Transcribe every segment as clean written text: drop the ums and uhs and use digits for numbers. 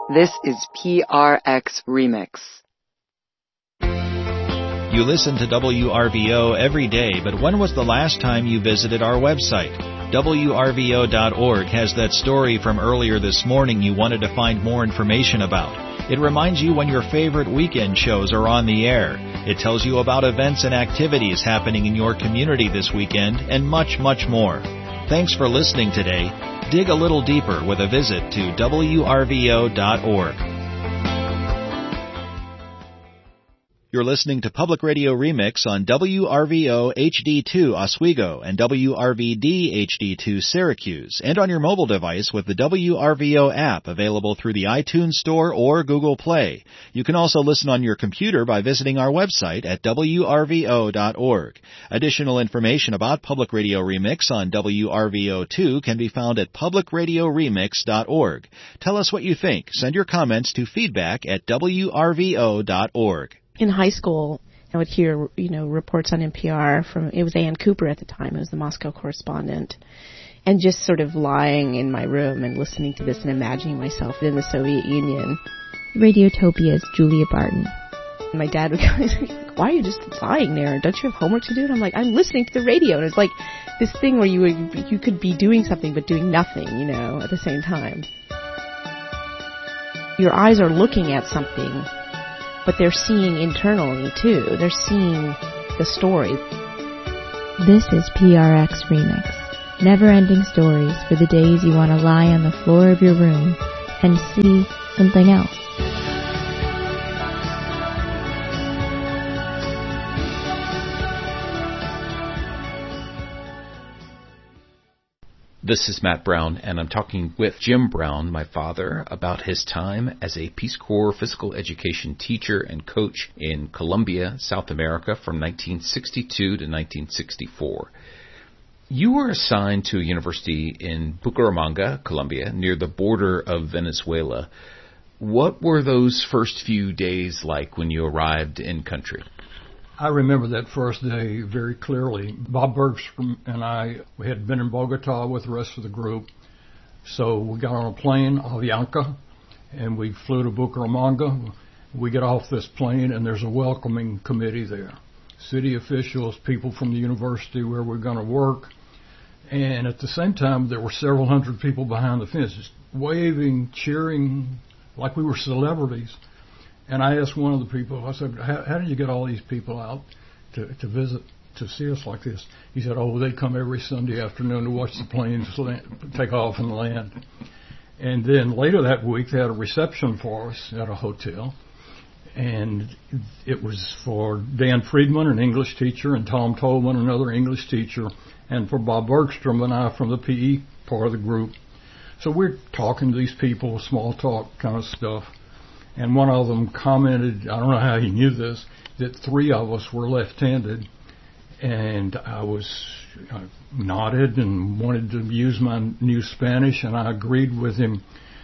This is PRX Remix. You listen to WRVO every day, but when was the last time you visited our website? WRVO.org has that story from earlier this morning you wanted to find more information about. It reminds you when your favorite weekend shows are on the air. It tells you about events and activities happening in your community this weekend, and much, much more. Thanks for listening today. Dig a little deeper with a visit to WRVO.org. You're listening to Public Radio Remix on WRVO HD2 Oswego and WRVD HD2 Syracuse, and on your mobile device with the WRVO app available through the iTunes Store or Google Play. You can also listen on your computer by visiting our website at WRVO.org. Additional information about Public Radio Remix on WRVO2 can be found at publicradioremix.org. Tell us what you think. Send your comments to feedback at WRVO.org. In high school, I would hear, reports on NPR from, it was Ann Cooper at the time, who was the Moscow correspondent, and just sort of lying in my room and listening to this and imagining myself in the Soviet Union. Radiotopia's Julia Barton. And my dad would go, why are you just lying there? Don't you have homework to do? And I'm like, I'm listening to the radio. And it's like this thing where you could be doing something but doing nothing, at the same time. Your eyes are looking at something, but they're seeing internally, too. They're seeing the story. This is PRX Remix. Never-ending stories for the days you want to lie on the floor of your room and see something else. This is Matt Brown, and I'm talking with Jim Brown, my father, about his time as a Peace Corps physical education teacher and coach in Colombia, South America, from 1962 to 1964. You were assigned to a university in Bucaramanga, Colombia, near the border of Venezuela. What were those first few days like when you arrived in country? I remember that first day very clearly. Bob Bergstrom and I had been in Bogota with the rest of the group. So we got on a plane, Avianca, and we flew to Bucaramanga. We get off this plane, and there's a welcoming committee there. City officials, people from the university where we're going to work. And at the same time, there were several hundred people behind the fences, waving, cheering, like we were celebrities. And I asked one of the people, I said, how did you get all these people out to visit, to see us like this? He said, they come every Sunday afternoon to watch the planes take off and land. And then later that week, they had a reception for us at a hotel. And it was for Dan Friedman, an English teacher, and Tom Tolman, another English teacher, and for Bob Bergstrom and I from the PE part of the group. So we're talking to these people, small talk kind of stuff. And one of them commented, I don't know how he knew this, that three of us were left-handed. And I nodded and wanted to use my new Spanish, and I agreed with him.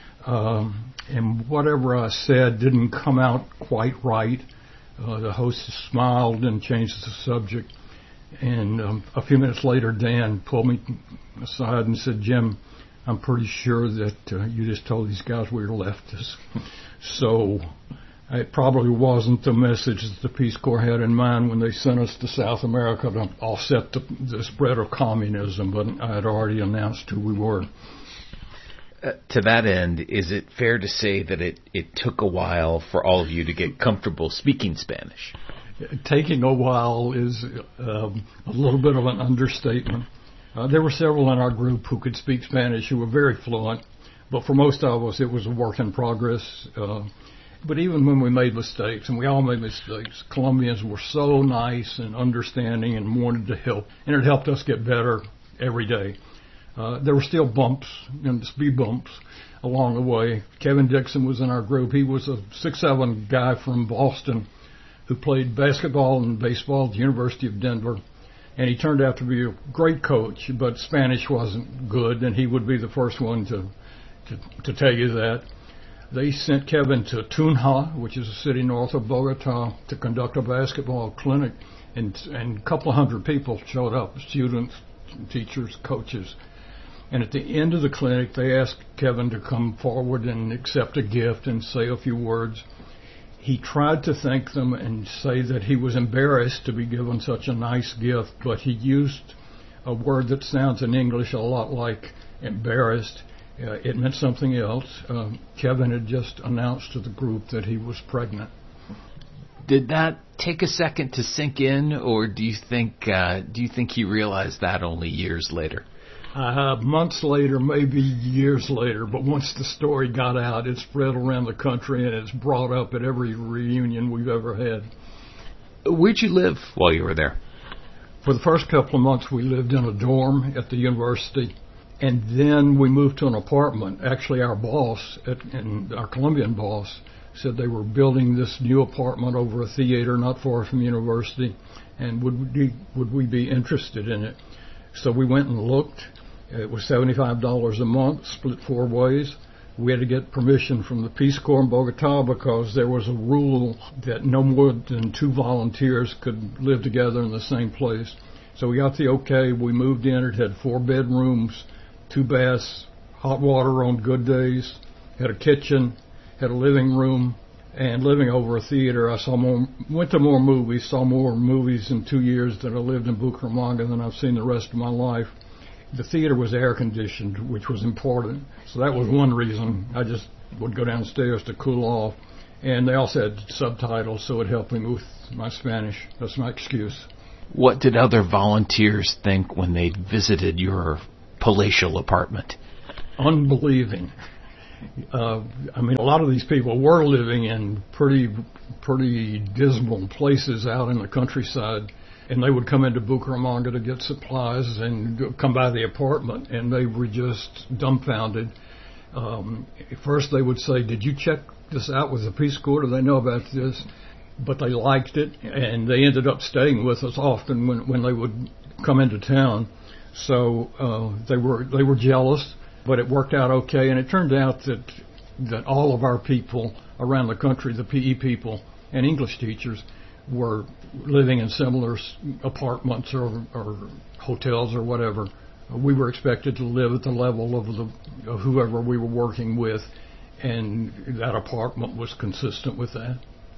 And whatever I said didn't come out quite right. The host smiled and changed the subject. And a few minutes later, Dan pulled me aside and said, Jim, I'm pretty sure that you just told these guys we were leftists. So it probably wasn't the message that the Peace Corps had in mind when they sent us to South America to offset the spread of communism, but I had already announced who we were. To that end, is it fair to say that it took a while for all of you to get comfortable speaking Spanish? Taking a while is a little bit of an understatement. There were several in our group who could speak Spanish who were very fluent, but for most of us it was a work in progress. But even when we made mistakes, and we all made mistakes, Colombians were so nice and understanding and wanted to help, and it helped us get better every day. There were still bumps and speed bumps along the way. Kevin Dixon was in our group. He was a 6'7" guy from Boston who played basketball and baseball at the University of Denver. And he turned out to be a great coach, but Spanish wasn't good, and he would be the first one to tell you that. They sent Kevin to Tunja, which is a city north of Bogota, to conduct a basketball clinic, and a couple of hundred people showed up, students, teachers, coaches. And at the end of the clinic, they asked Kevin to come forward and accept a gift and say a few words. He tried to thank them and say that he was embarrassed to be given such a nice gift, but he used a word that sounds in English a lot like embarrassed. It meant something else. Kevin had just announced to the group that he was pregnant. Did that take a second to sink in, or do you think he realized that only years later? Months later, maybe years later, but once the story got out, it spread around the country and it's brought up at every reunion we've ever had. Where'd you live while you were there? For the first couple of months, we lived in a dorm at the university, and then we moved to an apartment. Actually, our boss, our Colombian boss, said they were building this new apartment over a theater not far from the university, and would we be interested in it? So we went and looked. It was $75 a month, split 4 ways. We had to get permission from the Peace Corps in Bogota because there was a rule that no more than 2 volunteers could live together in the same place. So we got the okay. We moved in. It had 4 bedrooms, 2 baths, hot water on good days, had a kitchen, had a living room, and living over a theater. Went to more movies, saw more movies in 2 years that I lived in Bucaramanga than I've seen the rest of my life. The theater was air conditioned, which was important. So that was one reason. I just would go downstairs to cool off. And they also had subtitles, so it helped me with my Spanish. That's my excuse. What did other volunteers think when they visited your palatial apartment? Unbelieving. A lot of these people were living in pretty dismal places out in the countryside, and they would come into Bucaramanga to get supplies and come by the apartment, and they were just dumbfounded. First they would say, "Did you check this out with the Peace Corps? Do they know about this?" But they liked it, and they ended up staying with us often when they would come into town. So they were jealous. But it worked out okay, and it turned out that all of our people around the country, the PE people and English teachers, were living in similar apartments or hotels or whatever. We were expected to live at the level of whoever we were working with, and that apartment was consistent with that.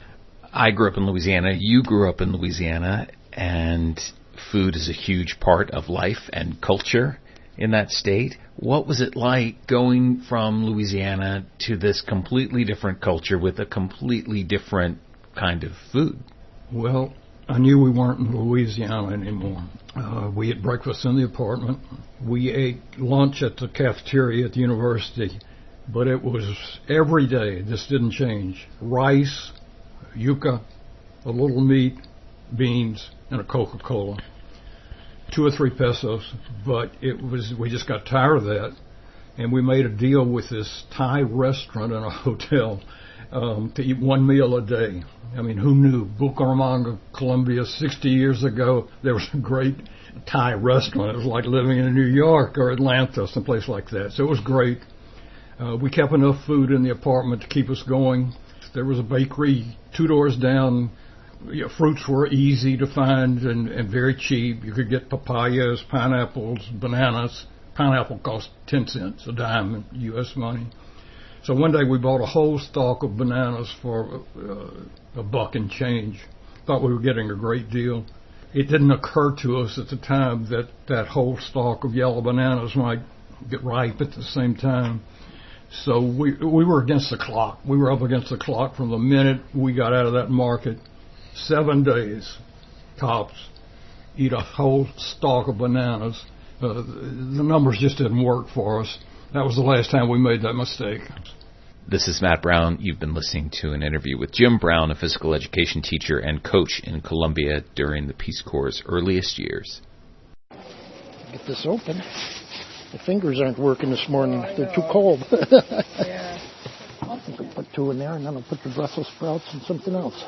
I grew up in Louisiana. You grew up in Louisiana, and food is a huge part of life and culture in that state. What was it like going from Louisiana to this completely different culture with a completely different kind of food? Well, I knew we weren't in Louisiana anymore. We ate breakfast in the apartment. We ate lunch at the cafeteria at the university, but it was every day. This didn't change. Rice, yuca, a little meat, beans, and a Coca-Cola. 2 or 3 pesos, but we just got tired of that, and we made a deal with this Thai restaurant in a hotel to eat 1 meal a day. Who knew? Bucaramanga, Colombia, 60 years ago, there was a great Thai restaurant. It was like living in New York or Atlanta, someplace like that. So it was great. We kept enough food in the apartment to keep us going. There was a bakery 2 doors down. Fruits were easy to find and very cheap. You could get papayas, pineapples, bananas. Pineapple cost 10 cents, a dime in U.S. money. So one day we bought a whole stalk of bananas for $1 and change. Thought we were getting a great deal. It didn't occur to us at the time that whole stalk of yellow bananas might get ripe at the same time. So we were against the clock. We were up against the clock from the minute we got out of that market. 7 days, tops, eat a whole stalk of bananas. The numbers just didn't work for us. That was the last time we made that mistake. This is Matt Brown. You've been listening to an interview with Jim Brown, a physical education teacher and coach in Colombia during the Peace Corps' earliest years. Get this open. The fingers aren't working this morning. They're too cold. Yeah. I can put 2 in there, and then I'll put the Brussels sprouts and something else.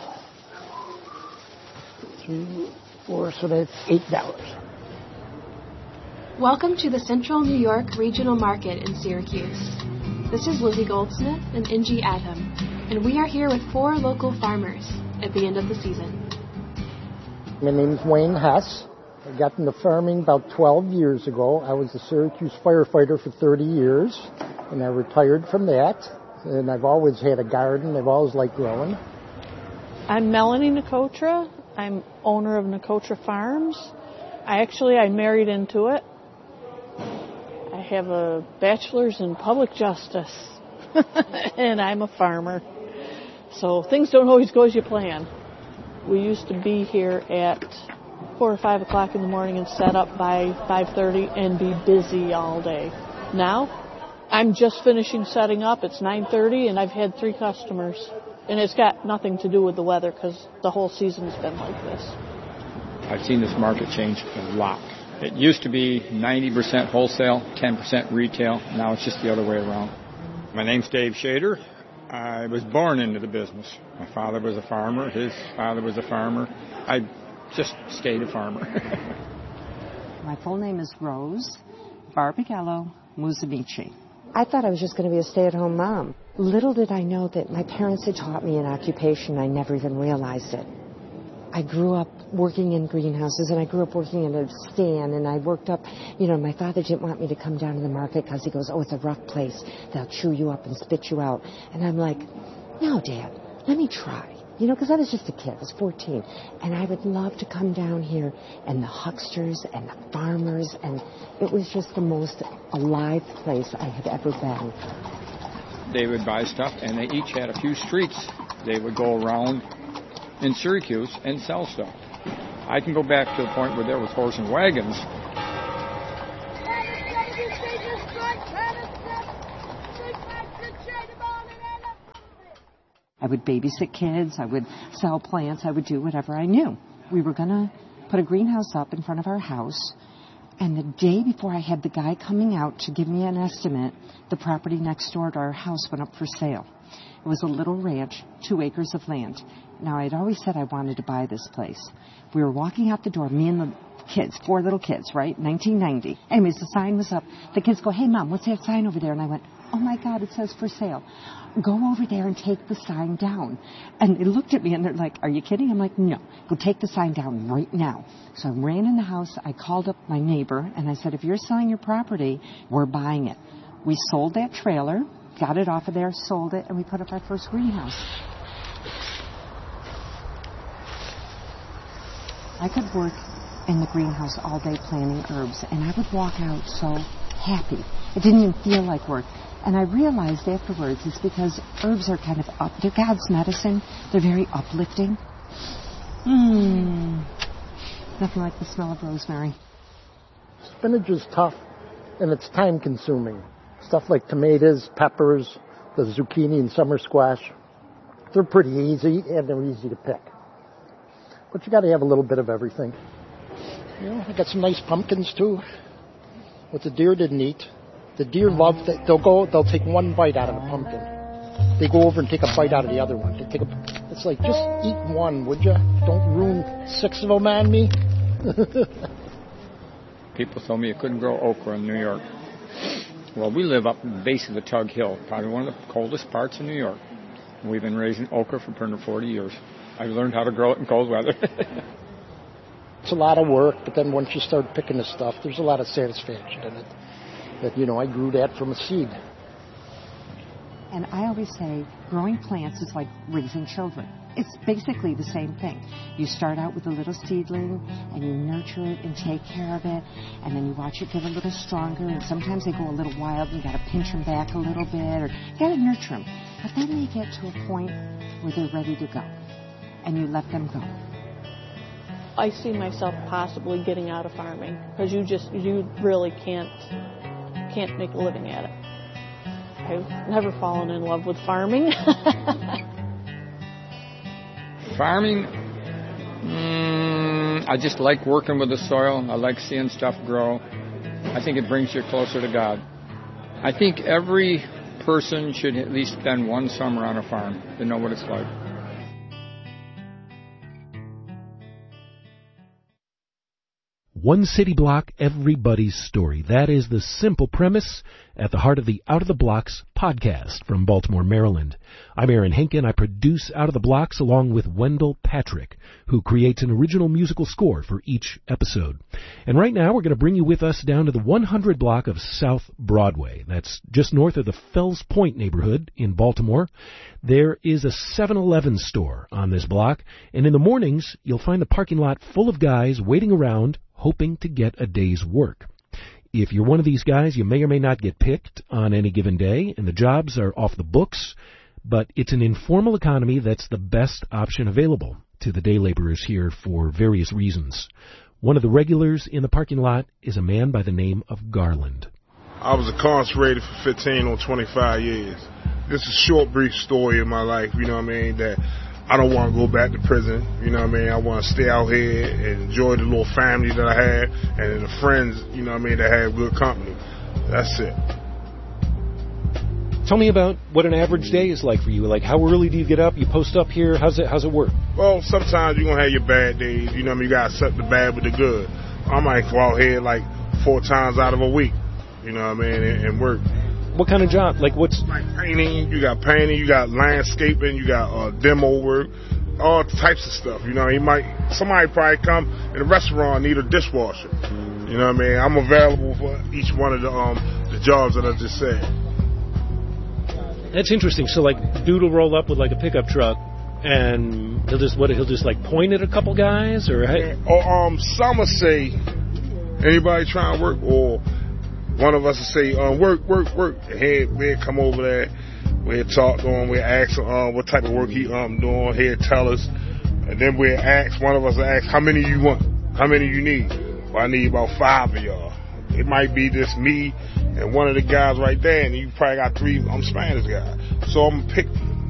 3, 4, so that's $8. Welcome to the Central New York Regional Market in Syracuse. This is Lizzie Goldsmith and Ingie Adham, and we are here with 4 local farmers at the end of the season. My name is Wayne Hess. I got into farming about 12 years ago. I was a Syracuse firefighter for 30 years, and I retired from that. And I've always had a garden. I've always liked growing. I'm Melanie Nicotra. I'm owner of Nicotra Farms. I married into it. I have a bachelor's in public justice, and I'm a farmer. So things don't always go as you plan. We used to be here at 4 or 5 o'clock in the morning and set up by 5:30 and be busy all day. Now, I'm just finishing setting up. It's 9:30 and I've had 3 customers. And it's got nothing to do with the weather because the whole season's been like this. I've seen this market change a lot. It used to be 90% wholesale, 10% retail. Now it's just the other way around. My name's Dave Shader. I was born into the business. My father was a farmer. His father was a farmer. I just stayed a farmer. My full name is Rose Barbagallo Musamici. I thought I was just going to be a stay-at-home mom. Little did I know that my parents had taught me an occupation. I never even realized it. I grew up working in greenhouses, and I grew up working in a stand, and I worked up, my father didn't want me to come down to the market because he goes, oh, it's a rough place. They'll chew you up and spit you out. And I'm like, no, Dad, let me try. Because I was just a kid. I was 14. And I would love to come down here, and the hucksters and the farmers, and it was just the most alive place I had ever been. They would buy stuff, and they each had a few streets. They would go around in Syracuse and sell stuff. I can go back to the point where there was horse and wagons. I would babysit kids, I would sell plants, I would do whatever I knew. We were going to put a greenhouse up in front of our house, and the day before I had the guy coming out to give me an estimate, the property next door to our house went up for sale. It was a little ranch, 2 acres of land. Now, I'd always said I wanted to buy this place. We were walking out the door, me and the kids, 4 little kids, right? 1990. Anyways, the sign was up. The kids go, hey, Mom, what's that sign over there? And I went, oh, my God, it says for sale. Go over there and take the sign down. And they looked at me, and they're like, are you kidding? I'm like, no. Go take the sign down right now. So I ran in the house. I called up my neighbor, and I said, if you're selling your property, we're buying it. We sold that trailer, got it off of there, sold it, and we put up our first greenhouse. I could work in the greenhouse all day planting herbs, and I would walk out so happy. It didn't even feel like work. And I realized afterwards it's because herbs are kind of they're God's medicine. They're very uplifting. Nothing like the smell of rosemary. Spinach is tough, and it's time-consuming. Stuff like tomatoes, peppers, the zucchini and summer squash, they're pretty easy, and they're easy to pick. But you got to have a little bit of everything. I got some nice pumpkins, too, what the deer didn't eat. The deer love that. They'll take one bite out of a pumpkin. They go over and take a bite out of the other one. It's like, just eat one, would you? Don't ruin 6 of them on me. People told me you couldn't grow okra in New York. Well, we live up at the base of the Tug Hill, probably one of the coldest parts of New York. And we've been raising okra for 40 years. I learned how to grow it in cold weather. It's a lot of work, but then once you start picking the stuff, there's a lot of satisfaction in it. That, I grew that from a seed. And I always say growing plants is like raising children. It's basically the same thing. You start out with a little seedling, and you nurture it and take care of it, and then you watch it get a little stronger, and sometimes they go a little wild, and you got to pinch them back a little bit, or you got to nurture them. But then they get to a point where they're ready to go, and you let them go. I see myself possibly getting out of farming, because you really can't make a living at it. I've never fallen in love with farming. Farming, I just like working with the soil. I like seeing stuff grow. I think it brings you closer to God. I think every person should at least spend one summer on a farm to know what it's like. One city block, everybody's story. That is the simple premise at the heart of the Out of the Blocks podcast from Baltimore, Maryland. I'm Aaron Henkin. I produce Out of the Blocks along with Wendell Patrick, who creates an original musical score for each episode. And right now we're going to bring you with us down to the 100 block of South Broadway. That's just north of the Fells Point neighborhood in Baltimore. There is a 7-Eleven store on this block, and in the mornings you'll find the parking lot full of guys waiting around hoping to get a day's work. If you're one of these guys, you may or may not get picked on any given day, and the jobs are off the books, but it's an informal economy that's the best option available to the day laborers here for various reasons. One of the regulars in the parking lot is a man by the name of Garland. I was incarcerated for 15 or 25 years. This is a short, brief story of my life, you know what I mean, that I don't want to go back to prison, you know what I mean? I want to stay out here and enjoy the little family that I have and the friends, you know what I mean, that have good company. That's it. Tell me about what an average day is like for you. Like, how early do you get up? You post up here? How's it work? Well, sometimes you're going to have your bad days. You know what I mean? You got to accept the bad with the good. I might go out here like 4 times out of a week, you know what I mean, and work. What kind of job? Like what's... Like painting, you got landscaping, you got demo work, all types of stuff. You know, somebody probably come in a restaurant need a dishwasher. You know what I mean? I'm available for each one of the jobs that I just said. That's interesting. So like, dude will roll up with like a pickup truck, and he'll just like point at a couple guys, or some will say, anybody trying to work, or one of us will say, work. We'll come over there. We'll talk to him. We'll ask him what type of work he doing. He'll tell us. And then we'll ask, one of us will ask, how many you want? How many you need? Well, I need about 5 of y'all. It might be just me and one of the guys right there, and you probably got 3 Spanish guys. So I'm going to pick